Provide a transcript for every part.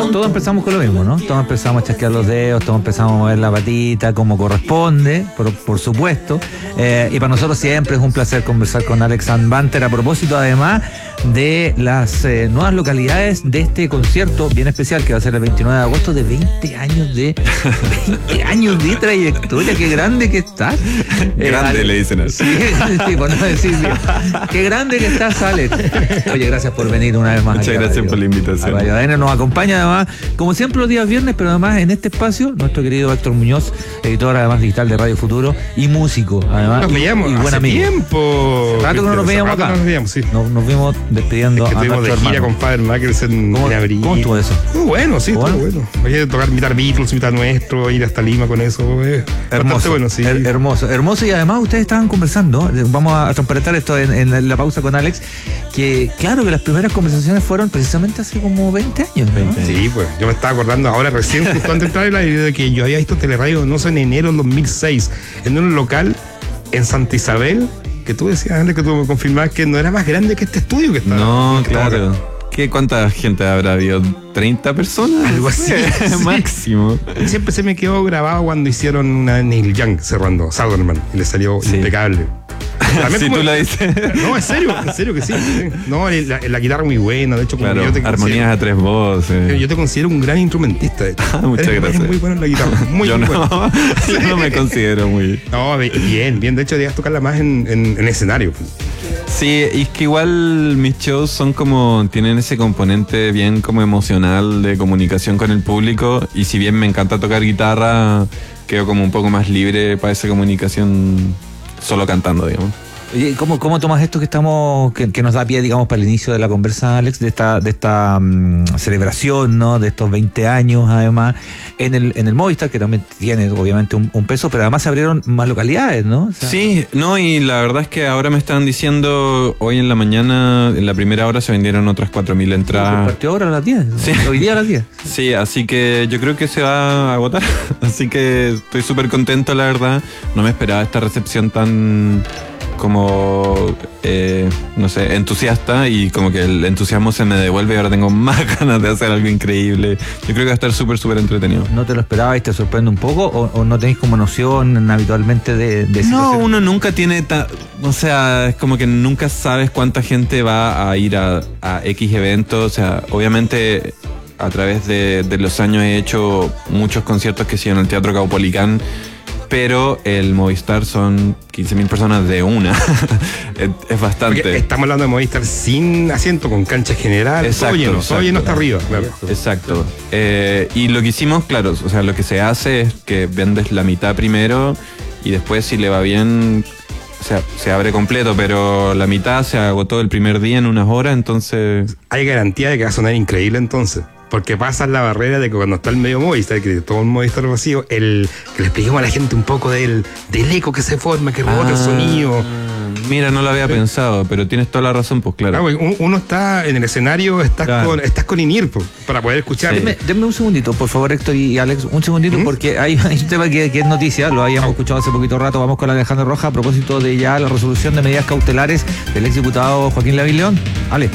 todos empezamos con lo mismo, ¿no? Todos empezamos a chasquear los dedos, todos empezamos a mover la patita como corresponde, por supuesto. Y para nosotros siempre es un placer conversar con Alex Banter a propósito, además, de las nuevas localidades de este concierto bien especial que va a ser el 29 de agosto, de 20 años de trayectoria. Qué grande que estás. Grande, le dicen así. Sí, por no decir bien. Qué grande que estás, Alex. Oye, gracias por venir una vez más. Muchas gracias por la invitación. Radio ADN nos acompaña además, como siempre, los días viernes, pero además en este espacio, nuestro querido Héctor Muñoz, editor además digital de Radio Futuro y músico, además. Nos veíamos y buen hace amigo. Tiempo. Rato que no nos veíamos acá. Nos veíamos, sí. Nos vimos despidiendo es que a nuestro de gira hermano. con Faber Makers en abril. ¿Cómo estuvo eso? Muy bueno, sí, ¿Bueno? estuvo bueno. Voy a tocar mitad Beatles, mitad nuestro, ir hasta Lima con eso. Hermoso, bueno, sí. Hermoso, y además ustedes estaban conversando, vamos a transparentar esto en la pausa con Alex, que claro que las primeras conversaciones fueron precisamente hace como 20 años, ¿no? Sí, pues yo me estaba acordando ahora recién justo antes de entrar en la idea de que yo había visto Teleradio, no sé, en enero del 2006, en un local en Santa Isabel, que tú decías antes, que tú me confirmabas que no era más grande que este estudio que estaba. No, claro. ¿Cuánta gente habrá habido? ¿30 personas? Algo así. Sí. Máximo. Siempre se me quedó grabado cuando hicieron una Neil Young cerrando Southerman y le salió impecable. Si tú la dices. No, en serio que sí. No, la guitarra muy buena, de hecho, como claro, yo te armonías a 3 voces. Yo te considero un gran instrumentista, de hecho. Muchas gracias. Eres muy bueno en la guitarra, muy yo bueno. Yo no me considero muy. No, bien. De hecho, debías tocarla más en escenario. Sí, y es que igual mis shows son como, tienen ese componente bien como emocional de comunicación con el público, y si bien me encanta tocar guitarra, quedo como un poco más libre para esa comunicación solo cantando, digamos. Oye, ¿cómo tomas esto que nos da pie, digamos, para el inicio de la conversa, Alex, de esta celebración, ¿no? De estos 20 años, además, en el Movistar, que también tiene, obviamente, un peso, pero además se abrieron más localidades, ¿no? O sea, sí, no, y la verdad es que ahora me están diciendo, hoy en la mañana, en la primera hora se vendieron otras 4.000 entradas. Partió ahora a las 10, ¿no? Sí. Hoy día a las 10. Sí, así que yo creo que se va a agotar, así que estoy súper contento, la verdad. No me esperaba esta recepción tan como, no sé, entusiasta, y como que el entusiasmo se me devuelve y ahora tengo más ganas de hacer algo increíble. Yo creo que va a estar súper entretenido. ¿No te lo esperabas y te sorprende un poco o no tenéis como noción habitualmente de No, uno nunca tiene, o sea, es como que nunca sabes cuánta gente va a ir a X eventos. O sea, obviamente a través de los años he hecho muchos conciertos que sí en el Teatro Caupolicán, pero el Movistar son 15.000 personas de una. Es bastante. Porque estamos hablando de Movistar sin asiento, con cancha general. Exacto, todo lleno hasta arriba. Claro. Exacto. Y lo que hicimos, claro, o sea, lo que se hace es que vendes la mitad primero y después, si le va bien, o sea, se abre completo, pero la mitad se agotó el primer día en unas horas, entonces... Hay garantía de que va a sonar increíble entonces. Porque pasas la barrera de que cuando está el medio Movistar, que todo el Movistar vacío, que le expliquemos a la gente un poco del eco que se forma, que rebota el sonido. Mira, no lo había pensado, pero tienes toda la razón, pues claro. Uno está en el escenario, estás con INIR para poder escuchar. Sí. Denme un segundito, por favor, Héctor y Alex, un segundito, porque hay un tema que es noticia, lo habíamos escuchado hace poquito rato. Vamos con Alejandro Rojas a propósito de ya la resolución de medidas cautelares del exdiputado Joaquín Lavín León. Ale.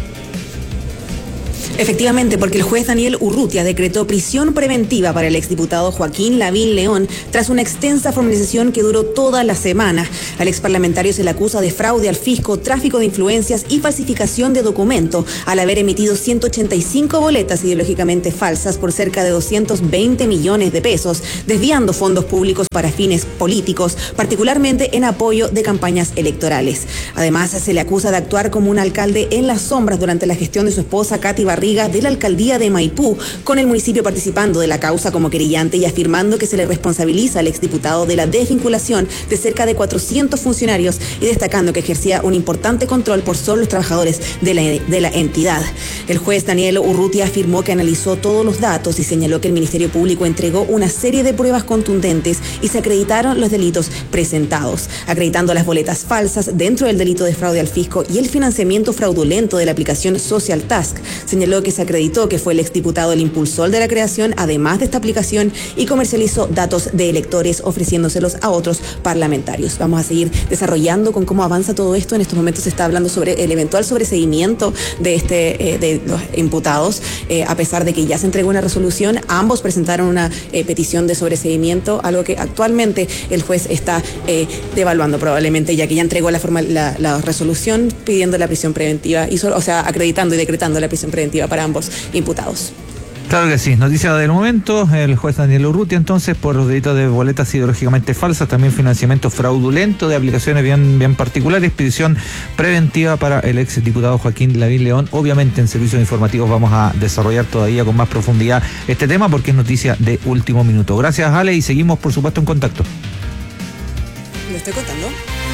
Efectivamente, porque el juez Daniel Urrutia decretó prisión preventiva para el exdiputado Joaquín Lavín León tras una extensa formalización que duró toda la semana. Al exparlamentario se le acusa de fraude al fisco, tráfico de influencias y falsificación de documento al haber emitido 185 boletas ideológicamente falsas por cerca de 220 millones de pesos, desviando fondos públicos para fines políticos, particularmente en apoyo de campañas electorales. Además, se le acusa de actuar como un alcalde en las sombras durante la gestión de su esposa Katy Barriga de la alcaldía de Maipú, con el municipio participando de la causa como querellante y afirmando que se le responsabiliza al exdiputado de la desvinculación de cerca de 400 funcionarios y destacando que ejercía un importante control por solo los trabajadores de la entidad. El juez Daniel Urrutia afirmó que analizó todos los datos y señaló que el Ministerio Público entregó una serie de pruebas contundentes y se acreditaron los delitos presentados, acreditando las boletas falsas dentro del delito de fraude al fisco y el financiamiento fraudulento de la aplicación Social Task. Señaló señaló que se acreditó que fue el exdiputado el impulsor de la creación, además de esta aplicación, y comercializó datos de electores ofreciéndoselos a otros parlamentarios. Vamos a seguir desarrollando con cómo avanza todo esto. En estos momentos se está hablando sobre el eventual sobreseguimiento de los imputados, a pesar de que ya se entregó una resolución. Ambos presentaron una petición de sobreseguimiento, algo que actualmente el juez está devaluando probablemente, ya que ya entregó la resolución pidiendo la prisión preventiva, acreditando y decretando la prisión preventiva para ambos imputados. Claro que sí. Noticia del momento, el juez Daniel Urrutia, entonces, por los delitos de boletas ideológicamente falsas, también financiamiento fraudulento de aplicaciones bien particulares, prisión preventiva para el ex diputado Joaquín Lavín León. Obviamente en servicios informativos vamos a desarrollar todavía con más profundidad este tema porque es noticia de último minuto. Gracias, Ale, y seguimos por supuesto en contacto. ¿Lo estoy contando?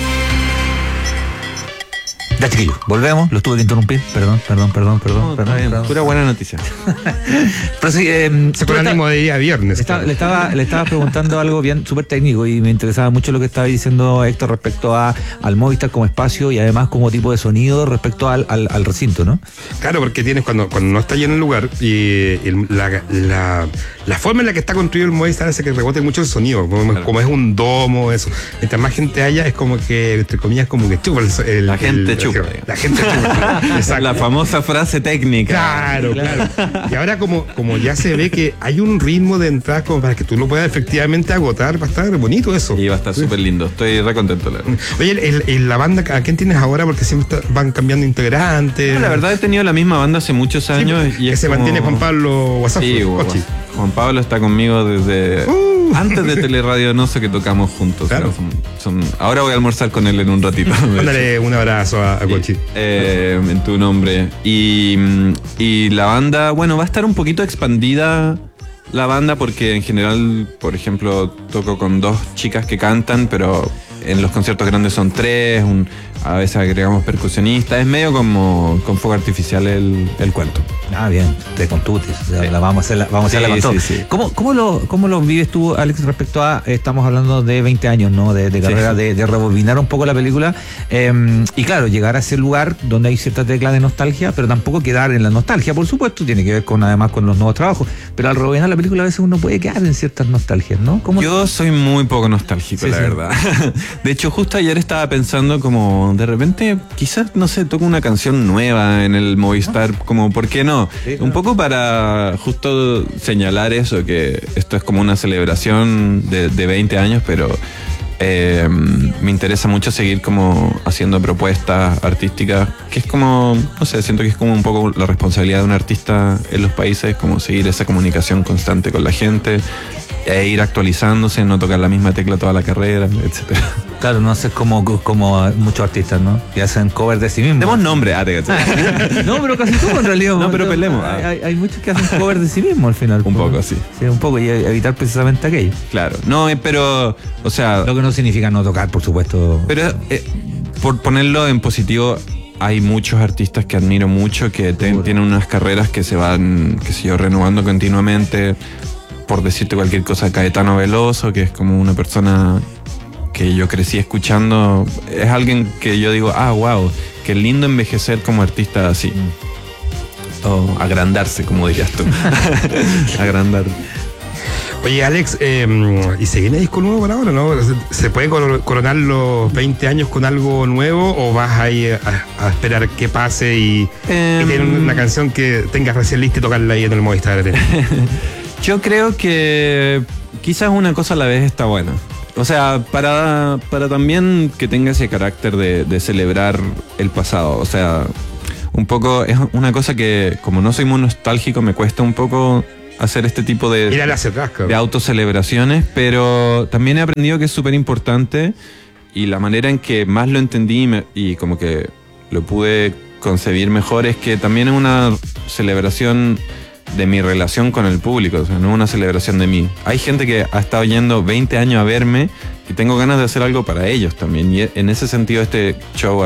Ya, chiquillos, volvemos, los tuve que interrumpir, perdón. Pura buena noticia. Pero sí, se pone ánimo de día viernes. Le estaba preguntando algo bien súper técnico y me interesaba mucho lo que estaba diciendo Héctor respecto al Movistar como espacio y además como tipo de sonido respecto al recinto, ¿no? Claro, porque tienes cuando no está lleno el lugar y la forma en la que está construido el Movistar hace que rebote mucho el sonido, como es un domo, eso. Mientras más gente haya, es como que, entre comillas, como que chupa la gente chupa. La gente chupa. Exacto. La famosa frase técnica. Claro. Y ahora como ya se ve que hay un ritmo de entrada como para que tú lo puedas efectivamente agotar, va a estar bonito eso. Y va a estar súper lindo. Estoy re contento, la verdad. Oye, la banda, ¿a quién tienes ahora? Porque siempre van cambiando integrantes. No, la verdad he tenido la misma banda hace muchos años. Sí, y se mantiene Juan Pablo WhatsApp. Sí, Juan Pablo está conmigo desde antes de Teleradio No sé que tocamos juntos. Claro. Ahora voy a almorzar con él en un ratito. Mándale un abrazo a Cochi. En tu nombre. Y la banda, bueno, va a estar un poquito expandida la banda porque en general, por ejemplo, toco con 2 chicas que cantan, pero en los conciertos grandes son 3, a veces agregamos percusionistas, es medio como con fuego artificial el cuento. Ah, bien, te contutis, vamos a hacerla con todo. Sí. ¿Cómo lo vives tú, Alex, respecto a, estamos hablando de 20 años, ¿no? De carrera, de rebobinar un poco la película, y claro, llegar a ese lugar donde hay cierta tecla de nostalgia, pero tampoco quedar en la nostalgia, por supuesto, tiene que ver además con los nuevos trabajos, pero al rebobinar la película a veces uno puede quedar en ciertas nostalgias, ¿no? Yo soy muy poco nostálgico, la verdad. De hecho, justo ayer estaba pensando como, de repente, quizás, no sé, toco una canción nueva en el Movistar, como, ¿por qué no? Sí, claro. Un poco para justo señalar eso, que esto es como una celebración de 20 años, pero me interesa mucho seguir como haciendo propuestas artísticas, que es como, no sé, siento que es como un poco la responsabilidad de un artista en los países, como seguir esa comunicación constante con la gente e ir actualizándose, no tocar la misma tecla toda la carrera, etcétera. Claro, no hacer como muchos artistas, ¿no? Que hacen covers de sí mismos. Demos nombre, no, pero casi todo en realidad. No, pero pelemos. Hay muchos que hacen covers de sí mismos al final. Un poco, sí. Sí, un poco, y evitar precisamente aquello. Claro. No, pero, o sea... Lo que no significa no tocar, por supuesto. Pero, por ponerlo en positivo, hay muchos artistas que admiro mucho, que tienen unas carreras que se van, qué sé yo, renovando continuamente. Por decirte cualquier cosa, Caetano Veloso, que es como una persona que yo crecí escuchando, es alguien que yo digo, wow, qué lindo envejecer como artista así. O agrandarse, como dirías tú. Agrandar. Oye, Alex, ¿y se viene disco nuevo por ahora, no? ¿Se puede coronar los 20 años con algo nuevo o vas ahí a esperar que pase y tener una canción que tengas recién lista y tocarla ahí en el Movistar? Yo creo que quizás una cosa a la vez está buena. O sea, para también que tenga ese carácter de celebrar el pasado. O sea, un poco es una cosa que, como no soy muy nostálgico, me cuesta un poco hacer este tipo de autocelebraciones, pero también he aprendido que es súper importante y la manera en que más lo entendí y como que lo pude concebir mejor es que también es una celebración de mi relación con el público, o sea, no es una celebración de mí. Hay gente que ha estado yendo 20 años a verme y tengo ganas de hacer algo para ellos también, y en ese sentido este show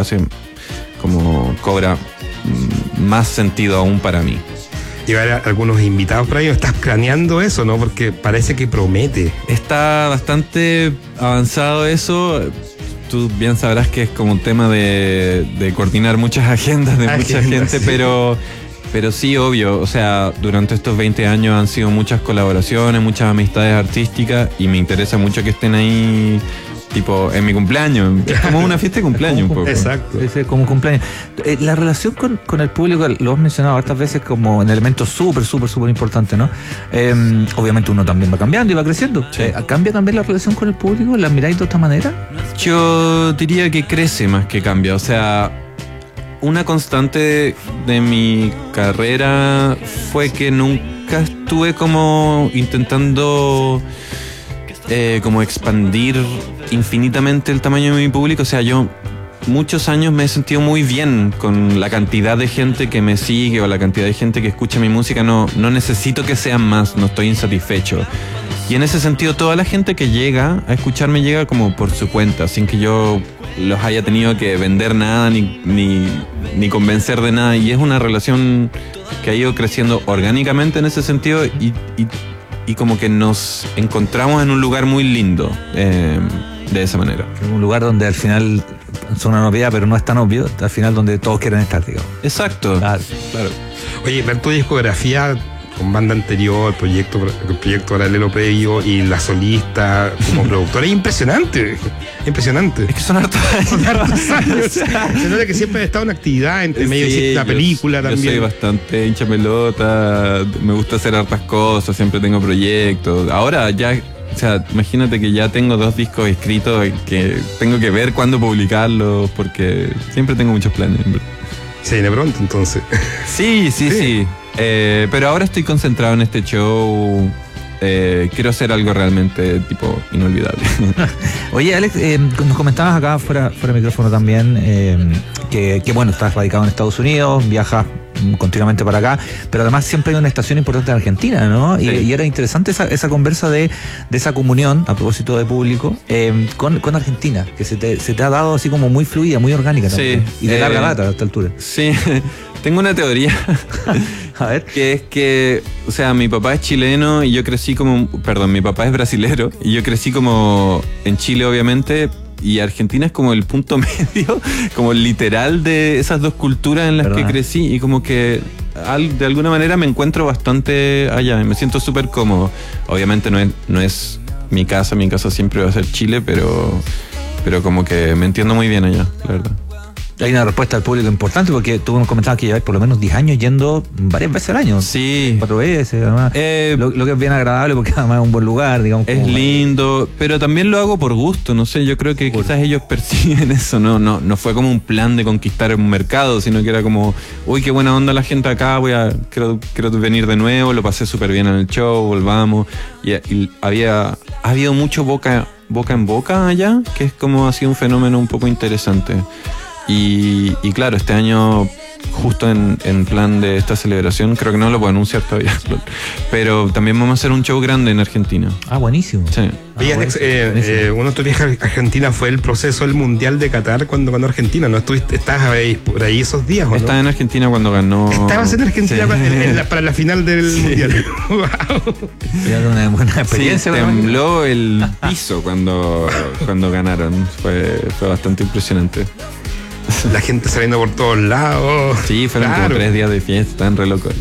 cobra más sentido aún para mí. Llevar algunos invitados por ahí, ¿estás planeando eso, no? Porque parece que promete. Está bastante avanzado eso. Tú bien sabrás que es como un tema de coordinar muchas agendas de mucha gente, pero Pero sí, obvio, o sea, durante estos 20 años han sido muchas colaboraciones, muchas amistades artísticas y me interesa mucho que estén ahí, tipo, en mi cumpleaños. Es como una fiesta de cumpleaños un poco. Exacto. Es como un cumpleaños. La relación con el público, lo has mencionado hartas veces como un elemento súper importante, ¿no? Obviamente uno también va cambiando y va creciendo. Sí. ¿Cambia también la relación con el público? ¿La miráis de otra manera? Yo diría que crece más que cambia, o sea, una constante de mi carrera fue que nunca estuve como intentando como expandir infinitamente el tamaño de mi público. O sea, yo muchos años me he sentido muy bien con la cantidad de gente que me sigue o la cantidad de gente que escucha mi música. No necesito que sean más, no estoy insatisfecho. Y en ese sentido, toda la gente que llega a escucharme llega como por su cuenta, sin que yo los haya tenido que vender nada ni convencer de nada. Y es una relación que ha ido creciendo orgánicamente en ese sentido y como que nos encontramos en un lugar muy lindo de esa manera. Un lugar donde al final son una novedad, pero no es tan obvio, al final donde todos quieren estar, digamos. Exacto. Claro. Oye, ver tu discografía con banda anterior, el proyecto paralelo previo y la solista como productora es impresionante. Impresionante. Es que son hartos años. Se nota que siempre has estado en actividad, entre medio Sí, hiciste una película también. Yo soy bastante hincha pelota, me gusta hacer hartas cosas, siempre tengo proyectos. Ahora ya, o sea, imagínate que ya tengo 2 discos escritos que tengo que ver cuándo publicarlos, porque siempre tengo muchos planes. Se viene pronto, entonces. Sí. Pero ahora estoy concentrado en este show. Quiero hacer algo realmente tipo inolvidable. Oye, Alex, nos comentabas acá fuera de micrófono también que bueno, estás radicado en Estados Unidos, viajas continuamente para acá, pero además siempre hay una estación importante en Argentina, ¿no? Sí. Y era interesante esa conversa de esa comunión, a propósito de público, con Argentina, que se te ha dado así como muy fluida, muy orgánica también. Sí, Y de larga data a esta altura. Sí, tengo una teoría. A ver. Que es que, o sea, mi papá es chileno y yo crecí mi papá es brasilero y yo crecí como en Chile, obviamente, y Argentina es como el punto medio, como literal de esas dos culturas en las ¿verdad? que crecí y como que de alguna manera me encuentro bastante allá y me siento súper cómodo. Obviamente no es mi casa siempre va a ser Chile, pero como que me entiendo muy bien allá, la verdad. Hay una respuesta del público importante porque tú nos comentabas que lleváis por lo menos 10 años yendo varias veces al año. Sí. 4 veces, además. Lo que es bien agradable porque además es un buen lugar, digamos. Es lindo, pero también lo hago por gusto, no sé, yo creo que quizás ellos perciben eso, no fue como un plan de conquistar un mercado, sino que era como, uy, qué buena onda la gente acá, quiero venir de nuevo, lo pasé súper bien en el show, volvamos, y ha habido mucho boca en boca allá, que es como ha sido un fenómeno un poco interesante. Y claro, este año, justo en plan de esta celebración, creo que no lo puedo anunciar todavía, pero también vamos a hacer un show grande en Argentina. Ah, buenísimo. Sí. Oye, Alex, uno de tus viajes a Argentina fue el proceso del Mundial de Qatar cuando ganó Argentina, ¿no? ¿Estabas por ahí esos días, o no? Estaba en Argentina cuando ganó. Estabas en Argentina para la final del Mundial. Wow. Era una buena experiencia. Sí, tembló el piso cuando ganaron. Fue bastante impresionante. La gente saliendo por todos lados. Sí, fueron como 3 días de fiesta, estaban re locos.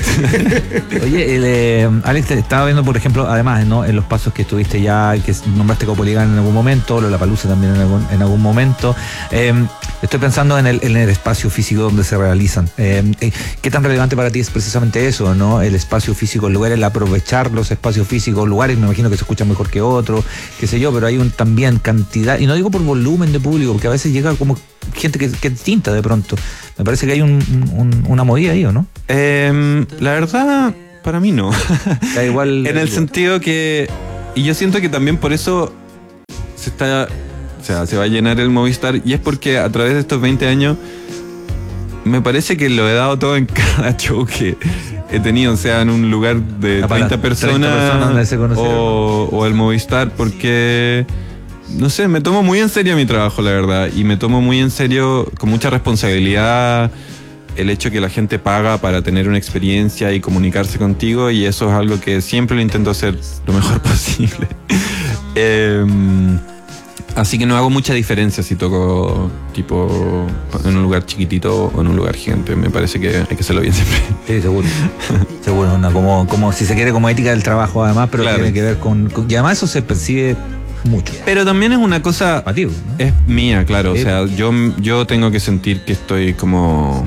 Oye, Alex, te estaba viendo, por ejemplo, además, ¿no? En los pasos que estuviste ya, que nombraste Caupolicán en algún momento, Lollapalooza también en algún momento. Estoy pensando en el espacio físico donde se realizan. ¿Qué tan relevante para ti es precisamente eso, ¿no? El espacio físico, el lugar, el aprovechar los espacios físicos, lugares, me imagino que se escuchan mejor que otros, qué sé yo, pero hay también cantidad, y no digo por volumen de público, porque a veces llega como gente que es distinta de pronto. Me parece que hay una movida ahí, ¿o no? La verdad, para mí no. Da igual. En el sentido que. Y yo siento que también por eso se va a llenar el Movistar. Y es porque a través de estos 20 años me parece que lo he dado todo en cada show que he tenido. O sea, en un lugar de 30 personas donde se conocieron. o el Movistar, porque. No sé, me tomo muy en serio mi trabajo, la verdad. Y me tomo muy en serio, con mucha responsabilidad, el hecho que la gente paga para tener una experiencia y comunicarse contigo. Y eso es algo que siempre lo intento hacer lo mejor posible. Así que no hago mucha diferencia si toco tipo en un lugar chiquitito o en un lugar gigante. Me parece que hay que hacerlo bien siempre. Sí, seguro. Seguro, como si se quiere, como ética del trabajo además, pero claro. tiene que ver con y además eso se percibe mucho. Pero también es una cosa Apativo, ¿no? es mía, claro. Sí. O sea, yo tengo que sentir que estoy como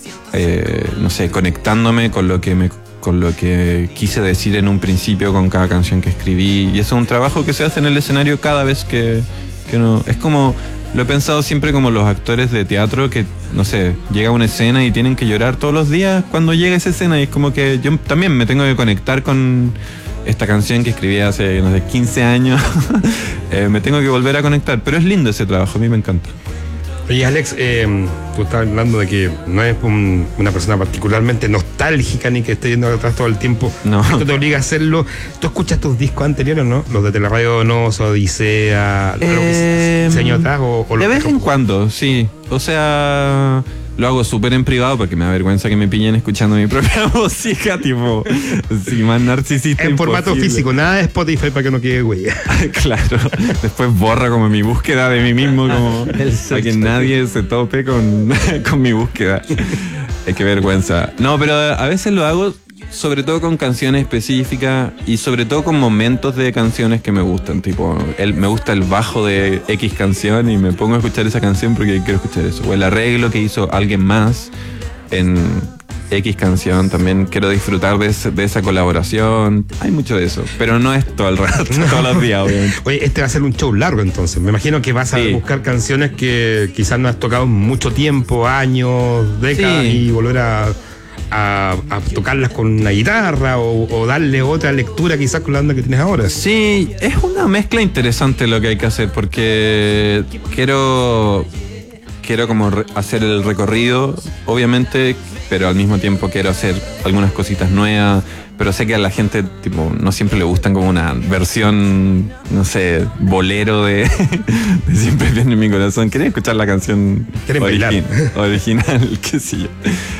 no sé, conectándome con lo que quise decir en un principio con cada canción que escribí. Y eso es un trabajo que se hace en el escenario cada vez que uno... Es como... Lo he pensado siempre como los actores de teatro que, no sé, llega a una escena y tienen que llorar todos los días cuando llega esa escena. Y es como que yo también me tengo que conectar con esta canción que escribí hace, no sé, 15 años. Me tengo que volver a conectar. Pero es lindo ese trabajo, a mí me encanta. Oye, Alex, tú estabas hablando de que no es una persona particularmente nostálgica ni que esté yendo atrás todo el tiempo. No. Esto te obliga a hacerlo. ¿Tú escuchas tus discos anteriores, no? Los de Teleradio Donoso, Odisea, lo que se año atrás o de vez en cuando, sí. O sea, lo hago súper en privado porque me da vergüenza que me pillen escuchando mi propia música, tipo, sí, más narcisista. En formato imposible. físico, nada de Spotify para que no quede huella. Claro. Después borra como mi búsqueda de mí mismo, como para que nadie se tope con mi búsqueda. Qué vergüenza. No, pero a veces lo hago sobre todo con canciones específicas y sobre todo con momentos de canciones que me gustan. Tipo, me gusta el bajo de X canción y me pongo a escuchar esa canción porque quiero escuchar eso. O el arreglo que hizo alguien más en X canción, también quiero disfrutar de esa colaboración. Hay mucho de eso, pero no es todo el rato, todos los días, obviamente. Oye, este va a ser un show largo entonces. Me imagino que vas a buscar canciones que quizás no has tocado mucho tiempo, años, décadas, y volver a tocarlas con una guitarra o darle otra lectura quizás con la banda que tienes ahora. Sí, es una mezcla interesante lo que hay que hacer porque quiero como hacer el recorrido, obviamente, pero al mismo tiempo quiero hacer algunas cositas nuevas, pero sé que a la gente tipo no siempre le gustan como una versión, no sé, bolero de Siempre viene en mi corazón. Quieren escuchar la canción original, qué sé yo.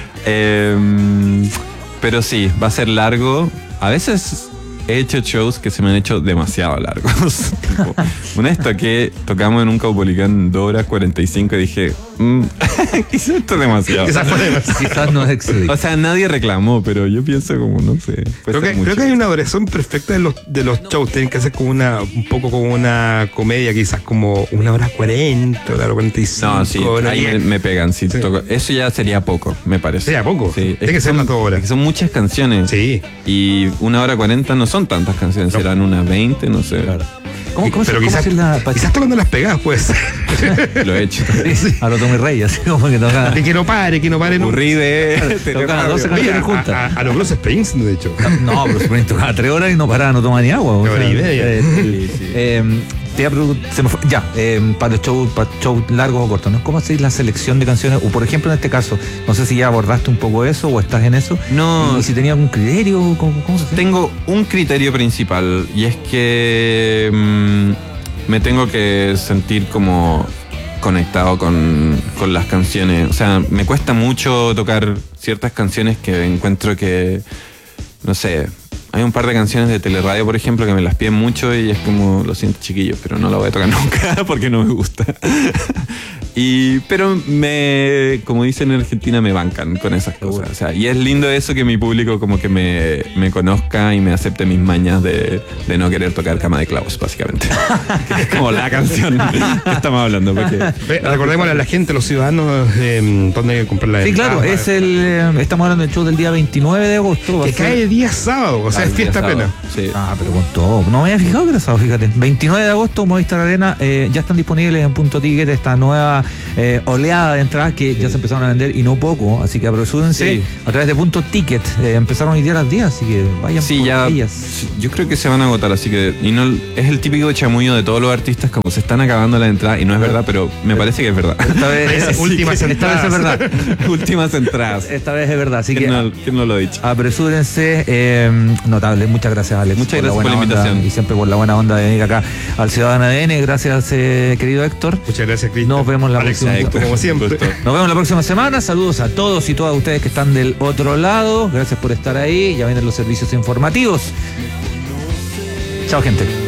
Pero sí, va a ser largo. A veces he hecho shows que se me han hecho demasiado largos. Tipo, una vez tocamos en un Caupolicán 2 horas 45 y dije, quizás esto es demasiado. Quizás no es excedente. O sea, nadie reclamó, pero yo pienso como, no sé. Creo que hay una duración perfecta de los shows. Tienen que hacer como un poco como una comedia, quizás como 1 hora 40, 1 hora 45. No, sí, ahí me pegan. Sí. Toco. Eso ya sería poco, me parece. ¿Sería poco? Sí. Tiene que ser las 2 horas. Son muchas canciones. Sí. Y 1 hora 40 no son tantas canciones, serán unas 20, no sé. Claro. Pero quizás tocando las pegadas, pues. Lo he hecho. Sí, a lo Tommy Rey, así como que toca. Que no pare. Aburrí de toca 12 canciones juntas. A los Bruce Springsteen, de hecho. No, pero Springsteen tocaba 3 horas y no paraba, no tomaba ni agua. 1 hora y media. Para los shows largos o cortos, ¿no? ¿Cómo hacéis la selección de canciones? O por ejemplo, en este caso, no sé si ya abordaste un poco eso o estás en eso. No. ¿Y si tenías algún criterio? ¿Cómo se hace? Tengo un criterio principal y es que me tengo que sentir como conectado con las canciones. O sea, me cuesta mucho tocar ciertas canciones que encuentro que, no sé... Hay un par de canciones de Teleradio, por ejemplo, que me las piden mucho y es como, lo siento, chiquillos, pero no la voy a tocar nunca porque no me gusta. Pero como dicen en Argentina, me bancan con esas cosas. O sea, y es lindo eso que mi público como que me conozca y me acepte mis mañas de no querer tocar Cama de Clavos, básicamente. Que es como la canción que estamos hablando. Recordémosle a la gente, los ciudadanos, dónde hay que comprar la entrada. Sí, claro, estamos hablando del show del día 29 de agosto. Que cae día sábado, o sea, es fiesta plena. Sí. Pero con todo. No me había fijado que era sábado, fíjate. 29 de agosto, Movistar Arena, ya están disponibles en Punto Ticket esta nueva oleada de entradas que ya se empezaron a vender y no poco, así que apresúrense a través de Punto Ticket. Empezaron hoy día a las 10, así que vayan por ellas. Yo creo que se van a agotar, así que es el típico chamullo de todos los artistas, como se están acabando las entradas, y no es verdad, pero me parece que es verdad. Esta vez es verdad. Últimas entradas. Esta vez es verdad, así que ¿quién no lo ha dicho? Apresúrense. Notable, muchas gracias, Alex. Muchas gracias por la invitación. Y siempre por la buena onda de venir acá al Ciudadano ADN. Gracias, querido Héctor. Muchas gracias, Cristian. Nos vemos la próxima. Héctor, como siempre. Nos vemos la próxima semana. Saludos a todos y todas ustedes que están del otro lado. Gracias por estar ahí. Ya vienen los servicios informativos. Chao, gente.